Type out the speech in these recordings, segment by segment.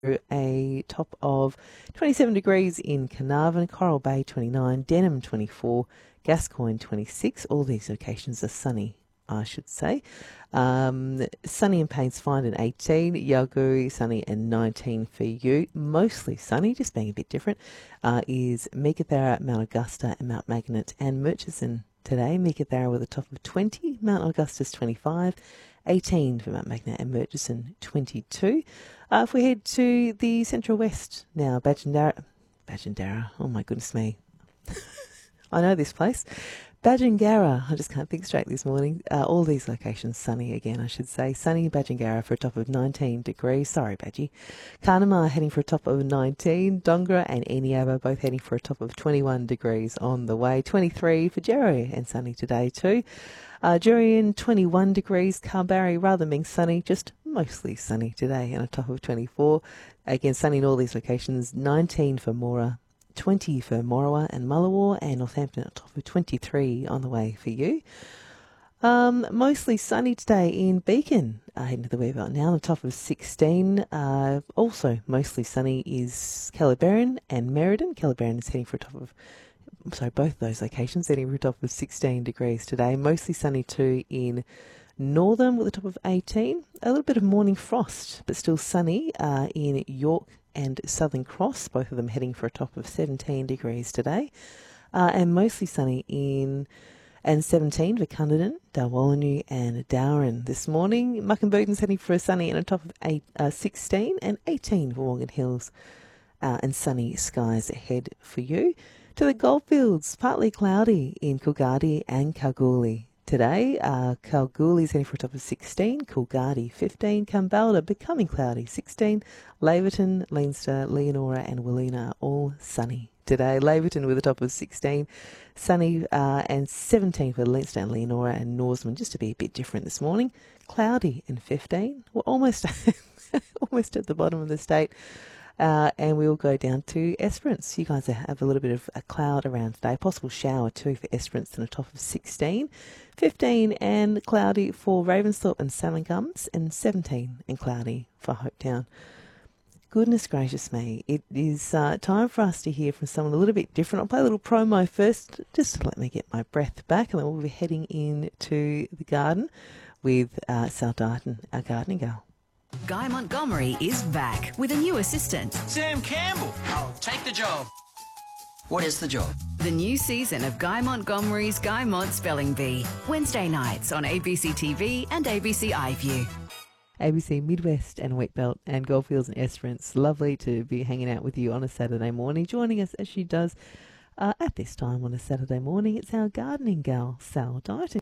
a top of 27 degrees in Carnarvon, Coral Bay 29, Denham 24, Gascoyne 26. All these locations are sunny, I should say. Sunny and Paynes Find at 18, Yalgoo sunny and 19 for you. Mostly sunny, just being a bit different, is Meekatharra, Mount Augusta and Mount Magnet and Murchison today. Meekatharra with a top of 20, Mount Augusta's 25, 18 for Mount Magnet and Murchison 22. If we head to the Central West now, Badgingarra, oh my goodness me. I know this place. Badgingarra, I just can't think straight this morning. All these locations sunny again, I should say. Sunny Badgingarra for a top of 19 degrees. Sorry, Badgie. Carnamah heading for a top of 19. Dongra and Eneabba both heading for a top of 21 degrees on the way. 23 for Jerro and sunny today too. Jurien 21 degrees. Carberry rather being sunny, just mostly sunny today and a top of 24. Again, sunny in all these locations. 19 for Mora. 20 for Morawa and Mullawar, and Northampton at top of 23 on the way for you. Mostly sunny today in Beacon, heading to the Weir Belt now, on the top of 16. Also mostly sunny is Calabarin and Merredin. Calabarin is heading for a top of, both those locations heading for a top of 16 degrees today. Mostly sunny too in Northern with a top of 18. A little bit of morning frost, but still sunny in York and Southern Cross, both of them heading for a top of 17 degrees today. And mostly sunny and 17 for Cunderdin, Darwallinu and Dowran this morning. Muckenbooton's heading for a sunny and a top of 16 and 18 for Morgan Hills, and sunny skies ahead for you. To the Goldfields, partly cloudy in Coolgardie and Kalgoorlie today. Kalgoorlie's heading for a top of 16, Coolgardie 15, Kambalda becoming cloudy 16, Laverton, Leinster, Leonora and Willina all sunny today. Laverton with a top of 16, sunny and 17 for Leinster and Leonora, and Norseman just to be a bit different this morning, cloudy and 15. We're almost almost at the bottom of the state. And we'll go down to Esperance. You guys have a little bit of a cloud around today. Possible shower too for Esperance and a top of 16. 15 and cloudy for Ravensthorpe and Salmon Gums, and 17 and cloudy for Hopetown. Goodness gracious me. It is time for us to hear from someone a little bit different. I'll play a little promo first, just to let me get my breath back, and then we'll be heading into the garden with Sal Dighton, our gardening gal. Guy Montgomery is back with a new assistant. Sam Campbell. I'll take the job. What is the job? The new season of Guy Montgomery's Guy Mont Spelling Bee. Wednesday nights on ABC TV and ABC iView. ABC Midwest and Wheatbelt and Goldfields and Esperance. Lovely to be hanging out with you on a Saturday morning. Joining us as she does at this time on a Saturday morning, it's our gardening gal, Sal Dighton.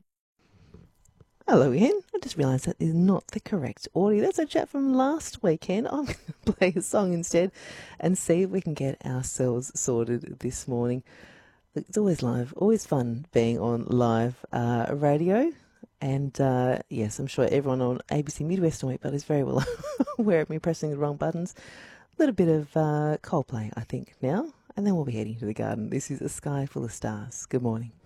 Hello again. I just realised that is not the correct audio. That's a chat from last weekend. I'm going to play a song instead and see if we can get ourselves sorted this morning. It's always live, always fun being on live radio. And yes, I'm sure everyone on ABC Midwest and Wheatbelt is very well aware of me pressing the wrong buttons. A little bit of Coldplay, I think, now. And then we'll be heading to the garden. This is A Sky Full of Stars. Good morning.